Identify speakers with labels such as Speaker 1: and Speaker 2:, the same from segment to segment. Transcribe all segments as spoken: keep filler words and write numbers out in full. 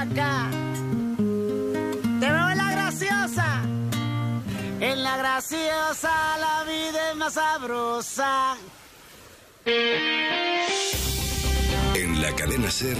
Speaker 1: Acá. Te veo en la graciosa. En la graciosa la vida es más sabrosa.
Speaker 2: En la cadena SER,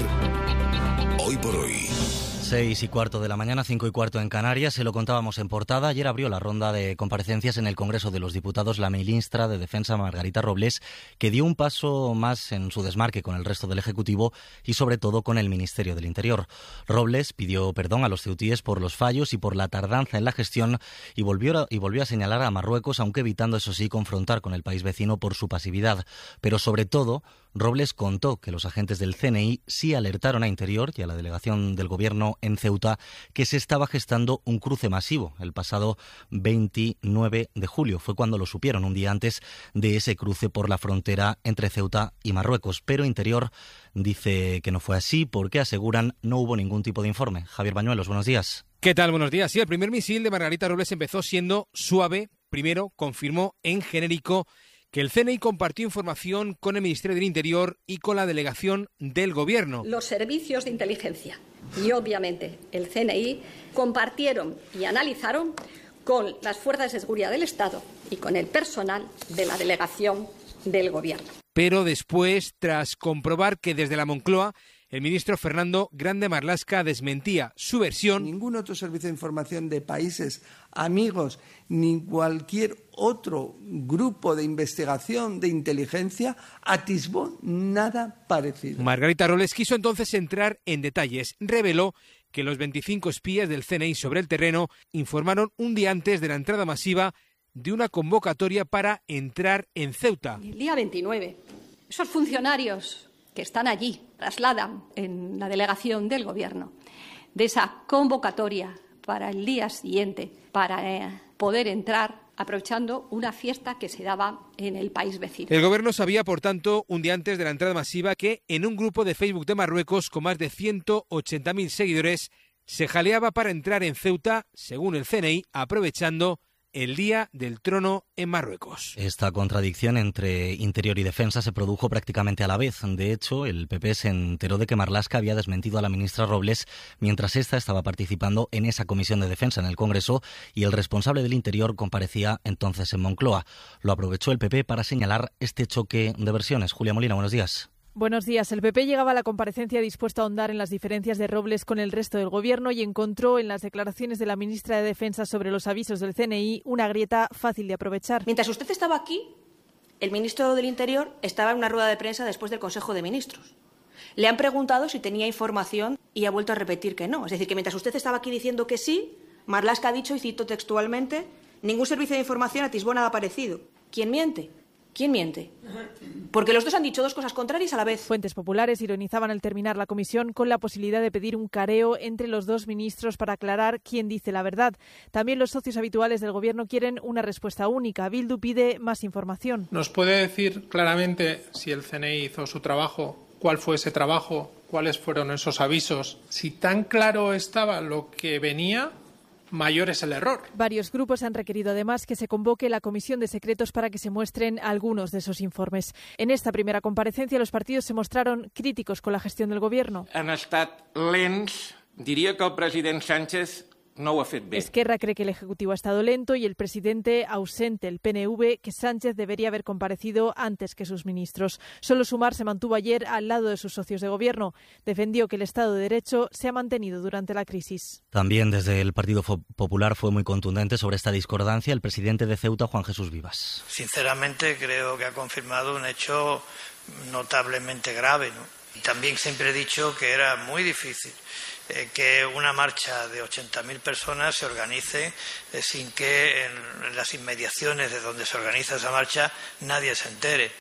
Speaker 2: hoy por hoy.
Speaker 3: Seis y cuarto de la mañana, cinco y cuarto en Canarias. Se lo contábamos en portada. Ayer abrió la ronda de comparecencias en el Congreso de los Diputados la ministra de Defensa, Margarita Robles, que dio un paso más en su desmarque con el resto del Ejecutivo y sobre todo con el Ministerio del Interior. Robles pidió perdón a los ceutíes por los fallos y por la tardanza en la gestión y volvió a, y volvió a señalar a Marruecos, aunque evitando eso sí confrontar con el país vecino por su pasividad. Pero sobre todo, Robles contó que los agentes del C N I sí alertaron a Interior y a la delegación del Gobierno en Ceuta que se estaba gestando un cruce masivo el pasado veintinueve de julio. Fue cuando lo supieron, un día antes de ese cruce por la frontera entre Ceuta y Marruecos. Pero Interior dice que no fue así porque, aseguran, no hubo ningún tipo de informe. Javier Bañuelos, buenos días.
Speaker 4: ¿Qué tal? Buenos días. Sí, el primer misil de Margarita Robles empezó siendo suave. Primero confirmó en genérico que el C N I compartió información con el Ministerio del Interior y con la delegación del Gobierno.
Speaker 5: Los servicios de inteligencia y, obviamente, el C N I compartieron y analizaron con las fuerzas de seguridad del Estado y con el personal de la delegación del Gobierno.
Speaker 4: Pero después, tras comprobar que desde la Moncloa el ministro Fernando Grande Marlaska desmentía su versión.
Speaker 6: Ningún otro servicio de información de países amigos ni cualquier otro grupo de investigación de inteligencia atisbó nada parecido.
Speaker 4: Margarita Robles quiso entonces entrar en detalles. Reveló que los veinticinco espías del C N I sobre el terreno informaron un día antes de la entrada masiva de una convocatoria para entrar en Ceuta.
Speaker 5: El día veintinueve, esos funcionarios que están allí trasladan en la delegación del Gobierno de esa convocatoria para el día siguiente, para eh, poder entrar aprovechando una fiesta que se daba en el país vecino.
Speaker 4: El Gobierno sabía, por tanto, un día antes de la entrada masiva, que en un grupo de Facebook de Marruecos con más de ciento ochenta mil seguidores se jaleaba para entrar en Ceuta, según el C N I, aprovechando el Día del Trono en Marruecos.
Speaker 3: Esta contradicción entre Interior y Defensa se produjo prácticamente a la vez. De hecho, el P P se enteró de que Marlaska había desmentido a la ministra Robles mientras ésta estaba participando en esa comisión de defensa en el Congreso y el responsable del Interior comparecía entonces en Moncloa. Lo aprovechó el P P para señalar este choque de versiones. Julia Molina, buenos días.
Speaker 7: Buenos días. El P P llegaba a la comparecencia dispuesto a ahondar en las diferencias de Robles con el resto del Gobierno y encontró en las declaraciones de la ministra de Defensa sobre los avisos del C N I una grieta fácil de aprovechar.
Speaker 8: Mientras usted estaba aquí, el ministro del Interior estaba en una rueda de prensa después del Consejo de Ministros. Le han preguntado si tenía información y ha vuelto a repetir que no. Es decir, que mientras usted estaba aquí diciendo que sí, Marlaska ha dicho, y cito textualmente, ningún servicio de información atisbó nada parecido. ¿Quién miente? ¿Quién miente? Porque los dos han dicho dos cosas contrarias a la vez.
Speaker 7: Fuentes populares ironizaban al terminar la comisión con la posibilidad de pedir un careo entre los dos ministros para aclarar quién dice la verdad. También los socios habituales del Gobierno quieren una respuesta única. Bildu pide más información.
Speaker 9: ¿Nos puede decir claramente si el C N I hizo su trabajo? ¿Cuál fue ese trabajo? ¿Cuáles fueron esos avisos? Si tan claro estaba lo que venía, mayor es el error.
Speaker 7: Varios grupos han requerido además que se convoque la Comisión de Secretos para que se muestren algunos de esos informes. En esta primera comparecencia los partidos se mostraron críticos con la gestión del Gobierno.
Speaker 10: Han estat lents. Diria que el president Sánchez no ho ha fet bé.
Speaker 7: Esquerra cree que el Ejecutivo ha estado lento y el presidente ausente, el P N V, que Sánchez debería haber comparecido antes que sus ministros. Solo Sumar se mantuvo ayer al lado de sus socios de Gobierno. Defendió que el Estado de Derecho se ha mantenido durante la crisis.
Speaker 3: También desde el Partido Popular fue muy contundente sobre esta discordancia el presidente de Ceuta, Juan Jesús Vivas.
Speaker 11: Sinceramente creo que ha confirmado un hecho notablemente grave, ¿no? Y también siempre he dicho que era muy difícil eh, que una marcha de ochenta mil personas se organice eh, sin que en, en las inmediaciones de donde se organiza esa marcha nadie se entere.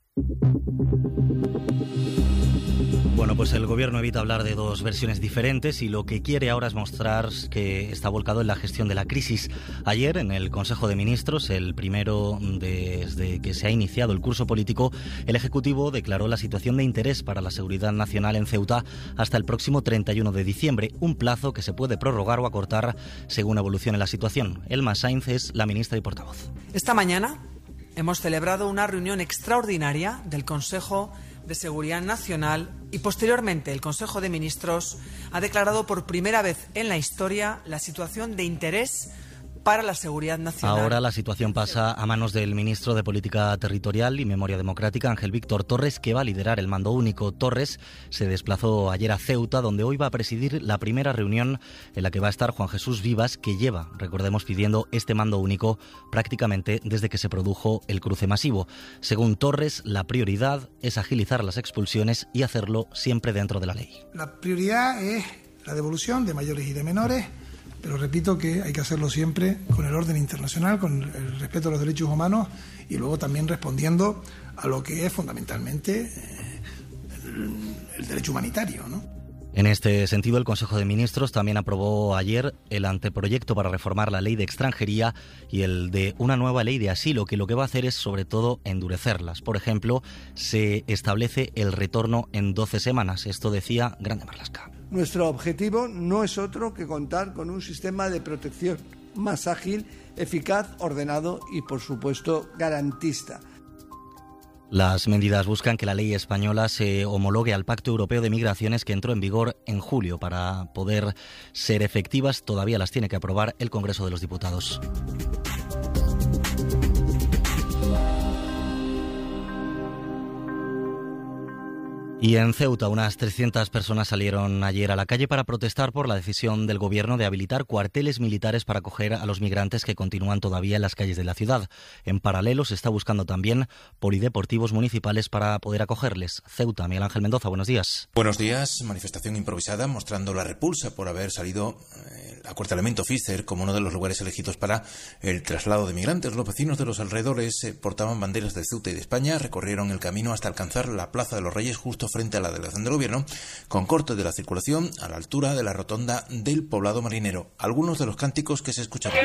Speaker 3: Bueno, pues el Gobierno evita hablar de dos versiones diferentes y lo que quiere ahora es mostrar que está volcado en la gestión de la crisis. Ayer, en el Consejo de Ministros, el primero desde que se ha iniciado el curso político, el Ejecutivo declaró la situación de interés para la seguridad nacional en Ceuta hasta el próximo treinta y uno de diciembre, un plazo que se puede prorrogar o acortar según evolucione la situación. Elma Sainz es la ministra y portavoz.
Speaker 12: Esta mañana hemos celebrado una reunión extraordinaria del Consejo de Seguridad Nacional y posteriormente el Consejo de Ministros ha declarado por primera vez en la historia la situación de interés para la seguridad nacional.
Speaker 3: Ahora la situación pasa a manos del ministro de Política Territorial y Memoria Democrática, Ángel Víctor Torres, que va a liderar el mando único. Torres se desplazó ayer a Ceuta, donde hoy va a presidir la primera reunión en la que va a estar Juan Jesús Vivas, que lleva, recordemos, pidiendo este mando único prácticamente desde que se produjo el cruce masivo. Según Torres, la prioridad es agilizar las expulsiones y hacerlo siempre dentro de la ley.
Speaker 13: La prioridad es la devolución de mayores y de menores, pero repito que hay que hacerlo siempre con el orden internacional, con el respeto a los derechos humanos y luego también respondiendo a lo que es fundamentalmente eh, el, el derecho humanitario, ¿no?
Speaker 3: En este sentido, el Consejo de Ministros también aprobó ayer el anteproyecto para reformar la ley de extranjería y el de una nueva ley de asilo, que lo que va a hacer es, sobre todo, endurecerlas. Por ejemplo, se establece el retorno en doce semanas. Esto decía Grande Marlaska.
Speaker 6: Nuestro objetivo no es otro que contar con un sistema de protección más ágil, eficaz, ordenado y, por supuesto, garantista.
Speaker 3: Las medidas buscan que la ley española se homologue al Pacto Europeo de Migraciones, que entró en vigor en julio. Para poder ser efectivas, todavía las tiene que aprobar el Congreso de los Diputados. Y en Ceuta, unas trescientas personas salieron ayer a la calle para protestar por la decisión del gobierno de habilitar cuarteles militares para acoger a los migrantes que continúan todavía en las calles de la ciudad. En paralelo, se está buscando también polideportivos municipales para poder acogerles. Ceuta, Miguel Ángel Mendoza, buenos días.
Speaker 14: Buenos días. Manifestación improvisada mostrando la repulsa por haber salido eh, acuartelamiento Pfizer como uno de los lugares elegidos para el traslado de migrantes. Los vecinos de los alrededores eh, portaban banderas de Ceuta y de España, recorrieron el camino hasta alcanzar la Plaza de los Reyes, justo frente a la delegación del gobierno, con corte de la circulación a la altura de la rotonda del Poblado Marinero. Algunos de los cánticos que se escuchaban.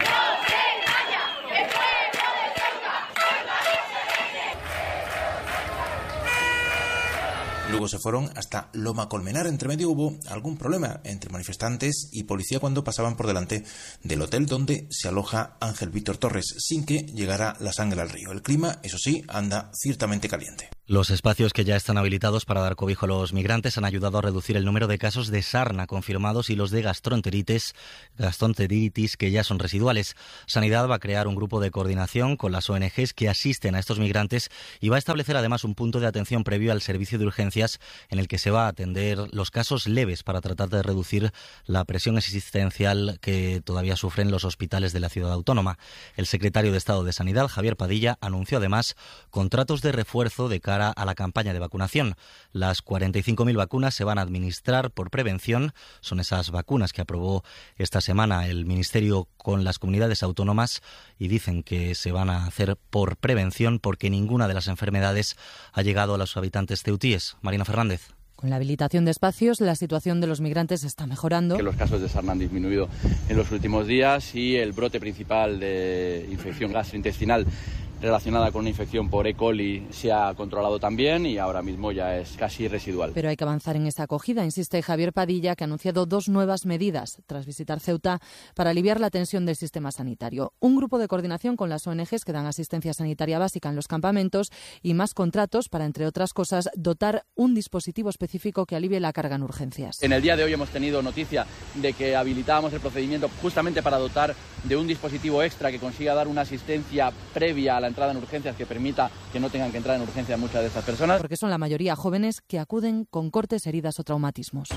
Speaker 14: Luego se fueron hasta Loma Colmenar. Entre medio hubo algún problema entre manifestantes y policía cuando pasaban por delante del hotel donde se aloja Ángel Víctor Torres, sin que llegara la sangre al río. El clima, eso sí, anda ciertamente caliente.
Speaker 3: Los espacios que ya están habilitados para dar cobijo a los migrantes han ayudado a reducir el número de casos de sarna confirmados y los de gastroenteritis, gastroenteritis que ya son residuales. Sanidad va a crear un grupo de coordinación con las O N Ges que asisten a estos migrantes y va a establecer además un punto de atención previo al servicio de urgencias en el que se va a atender los casos leves para tratar de reducir la presión existencial que todavía sufren los hospitales de la ciudad autónoma. El secretario de Estado de Sanidad, Javier Padilla, anunció además contratos de refuerzo de cara a la campaña de vacunación. Las cuarenta y cinco mil vacunas se van a administrar por prevención. Son esas vacunas que aprobó esta semana el Ministerio con las comunidades autónomas y dicen que se van a hacer por prevención porque ninguna de las enfermedades ha llegado a los habitantes ceutíes. Marina Fernández.
Speaker 15: Con la habilitación de espacios, la situación de los migrantes está mejorando.
Speaker 16: Que los casos de sarna han disminuido en los últimos días y el brote principal de infección gastrointestinal relacionada con una infección por E. coli se ha controlado también y ahora mismo ya es casi residual.
Speaker 15: Pero hay que avanzar en esa acogida, insiste Javier Padilla, que ha anunciado dos nuevas medidas tras visitar Ceuta para aliviar la tensión del sistema sanitario. Un grupo de coordinación con las O N Ges que dan asistencia sanitaria básica en los campamentos y más contratos para, entre otras cosas, dotar un dispositivo específico que alivie la carga en urgencias.
Speaker 16: En el día de hoy hemos tenido noticia de que habilitábamos el procedimiento justamente para dotar de un dispositivo extra que consiga dar una asistencia previa a la entrada en urgencias que permita que no tengan que entrar en urgencias muchas de estas personas.
Speaker 15: Porque son la mayoría jóvenes que acuden con cortes, heridas o traumatismos.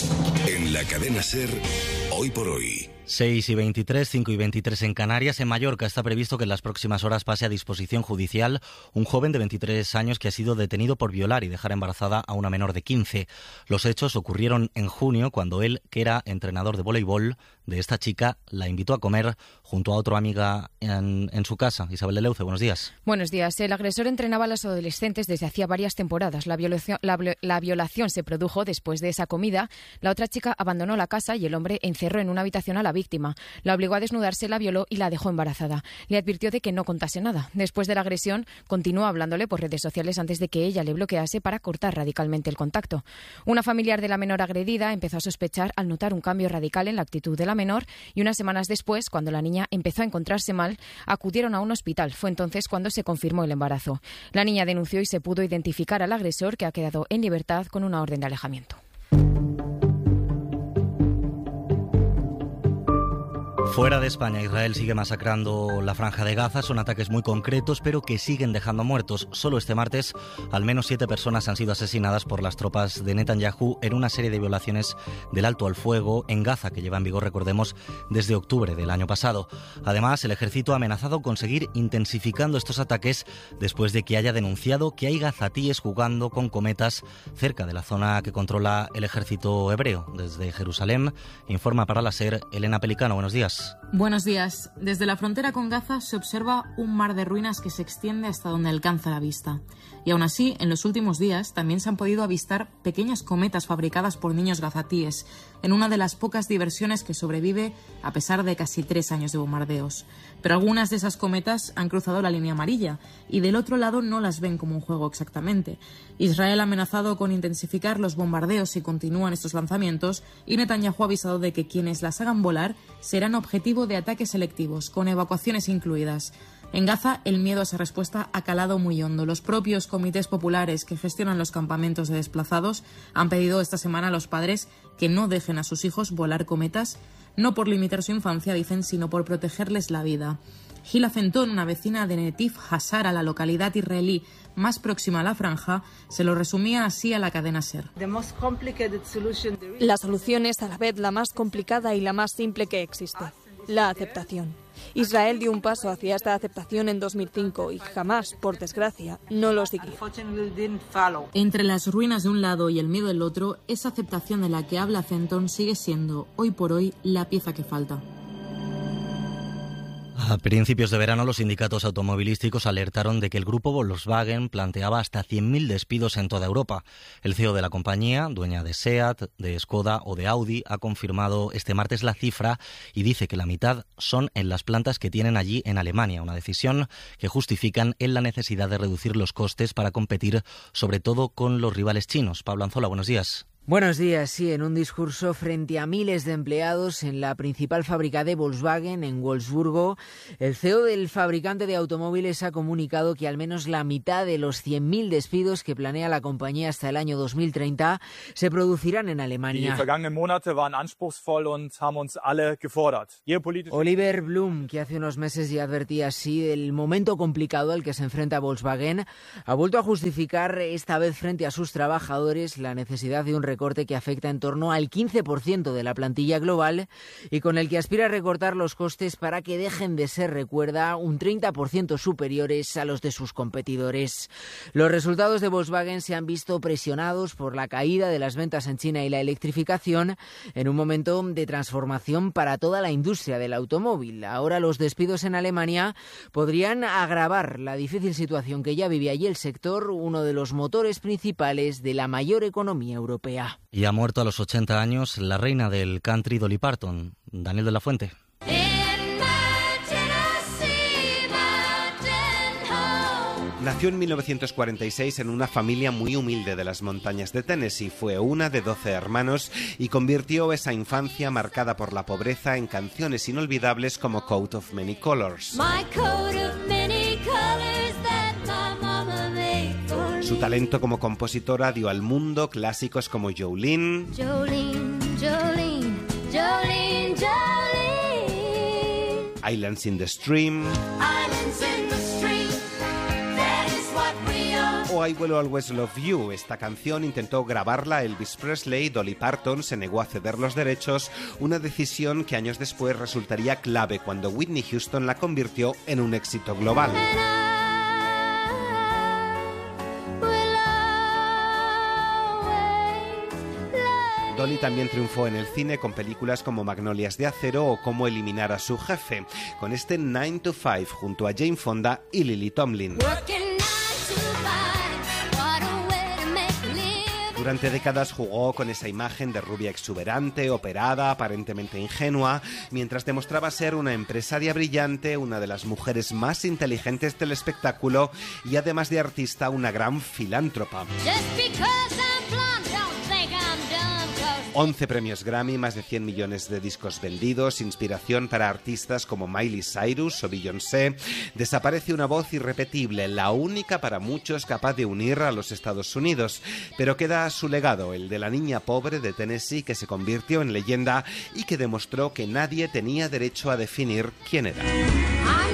Speaker 2: En la cadena SER, hoy por hoy.
Speaker 3: seis y veintitrés, cinco y veintitrés en Canarias. En Mallorca está previsto que en las próximas horas pase a disposición judicial un joven de veintitrés años que ha sido detenido por violar y dejar embarazada a una menor de quince. Los hechos ocurrieron en junio cuando él, que era entrenador de voleibol de esta chica, la invitó a comer junto a otra amiga en, en su casa. Isabel de Leuce, buenos días.
Speaker 17: Buenos días. El agresor entrenaba a las adolescentes desde hacía varias temporadas. La violación, la, la violación se produjo después de esa comida. La otra chica abandonó la casa y el hombre encerró en una habitación a la víctima. La obligó a desnudarse, la violó y la dejó embarazada. Le advirtió de que no contase nada. Después de la agresión, continuó hablándole por redes sociales antes de que ella le bloquease para cortar radicalmente el contacto. Una familiar de la menor agredida empezó a sospechar al notar un cambio radical en la actitud de la la menor y unas semanas después, cuando la niña empezó a encontrarse mal, acudieron a un hospital. Fue entonces cuando se confirmó el embarazo. La niña denunció y se pudo identificar al agresor, que ha quedado en libertad con una orden de alejamiento.
Speaker 3: Fuera de España, Israel sigue masacrando la Franja de Gaza. Son ataques muy concretos, pero que siguen dejando muertos. Solo este martes, al menos siete personas han sido asesinadas por las tropas de Netanyahu en una serie de violaciones del alto al fuego en Gaza, que lleva en vigor, recordemos, desde octubre del año pasado. Además, el ejército ha amenazado con seguir intensificando estos ataques después de que haya denunciado que hay gazatíes jugando con cometas cerca de la zona que controla el ejército hebreo. Desde Jerusalén, informa para la SER Elena Pelicano. Buenos días.
Speaker 18: Buenos días. Desde la frontera con Gaza se observa un mar de ruinas que se extiende hasta donde alcanza la vista. Y aún así, en los últimos días también se han podido avistar pequeñas cometas fabricadas por niños gazatíes, en una de las pocas diversiones que sobrevive a pesar de casi tres años de bombardeos. Pero algunas de esas cometas han cruzado la línea amarilla y del otro lado no las ven como un juego exactamente. Israel ha amenazado con intensificar los bombardeos si continúan estos lanzamientos y Netanyahu ha avisado de que quienes las hagan volar serán objetivo de ataques selectivos, con evacuaciones incluidas. En Gaza, el miedo a esa respuesta ha calado muy hondo. Los propios comités populares que gestionan los campamentos de desplazados han pedido esta semana a los padres que no dejen a sus hijos volar cometas, no por limitar su infancia, dicen, sino por protegerles la vida. Gila Fenton, una vecina de Netiv Hazara, la localidad israelí más próxima a la franja, se lo resumía así a la cadena SER.
Speaker 19: La solución es a la vez la más complicada y la más simple que existe: la aceptación. Israel dio un paso hacia esta aceptación en dos mil cinco y jamás, por desgracia, no lo siguió.
Speaker 18: Entre las ruinas de un lado y el miedo del otro, esa aceptación de la que habla Fenton sigue siendo, hoy por hoy, la pieza que falta.
Speaker 3: A principios de verano, los sindicatos automovilísticos alertaron de que el grupo Volkswagen planteaba hasta cien mil despidos en toda Europa. El C E O de la compañía, dueña de SEAT, de Skoda o de Audi, ha confirmado este martes la cifra y dice que la mitad son en las plantas que tienen allí en Alemania, una decisión que justifican en la necesidad de reducir los costes para competir, sobre todo con los rivales chinos. Pablo Anzola, buenos días.
Speaker 20: Buenos días. Sí, en un discurso frente a miles de empleados en la principal fábrica de Volkswagen en Wolfsburgo, el C E O del fabricante de automóviles ha comunicado que al menos la mitad de los cien mil despidos que planea la compañía hasta el año dos mil treinta se producirán en Alemania. Oliver Blume, que hace unos meses ya advertía así del momento complicado al que se enfrenta Volkswagen, ha vuelto a justificar esta vez frente a sus trabajadores la necesidad de un recorte que afecta en torno al quince por ciento de la plantilla global y con el que aspira a recortar los costes para que dejen de ser, recuerda, un treinta por ciento superiores a los de sus competidores. Los resultados de Volkswagen se han visto presionados por la caída de las ventas en China y la electrificación en un momento de transformación para toda la industria del automóvil. Ahora los despidos en Alemania podrían agravar la difícil situación que ya vive allí el sector, uno de los motores principales de la mayor economía europea.
Speaker 3: Y ha muerto a los ochenta años la reina del country, Dolly Parton. Daniel de la Fuente.
Speaker 21: Nació en mil novecientos cuarenta y seis en una familia muy humilde de las montañas de Tennessee. Fue una de doce hermanos y convirtió esa infancia marcada por la pobreza en canciones inolvidables como Coat of Many Colors. Su talento como compositora dio al mundo clásicos como Jolene,
Speaker 22: Jolene, Jolene, Jolene, Jolene.
Speaker 21: Islands in the Stream,
Speaker 22: Islands in the stream, that is what we are.
Speaker 21: o I Will Always Love You. Esta canción intentó grabarla Elvis Presley. Dolly Parton se negó a ceder los derechos, una decisión que años después resultaría clave cuando Whitney Houston la convirtió en un éxito global. Dolly también triunfó en el cine con películas como Magnolias de Acero o Cómo eliminar a su jefe, con este nine to five junto a Jane Fonda y Lily Tomlin. Durante décadas jugó con esa imagen de rubia exuberante, operada, aparentemente ingenua, mientras demostraba ser una empresaria brillante, una de las mujeres más inteligentes del espectáculo y además de artista, una gran filántropa. once premios Grammy, más de cien millones de discos vendidos, inspiración para artistas como Miley Cyrus o Beyoncé. Desaparece una voz irrepetible, la única para muchos capaz de unir a los Estados Unidos. Pero queda su legado, el de la niña pobre de Tennessee que se convirtió en leyenda y que demostró que nadie tenía derecho a definir quién era.